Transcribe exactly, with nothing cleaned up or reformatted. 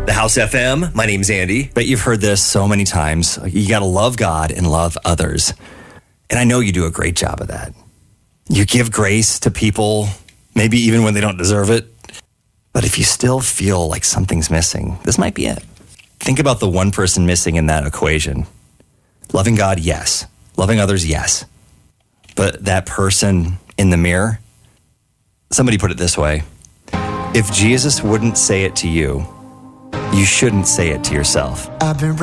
The House F M, my name's Andy. Bet you've heard this so many times. You got to love God and love others. And I know you do a great job of that. You give grace to people, maybe even when they don't deserve it. But if you still feel like something's missing, this might be it. Think about the one person missing in that equation. Loving God, yes. Loving others, yes. But that person in the mirror, somebody put it this way. If Jesus wouldn't say it to you, you shouldn't say it to yourself. I've been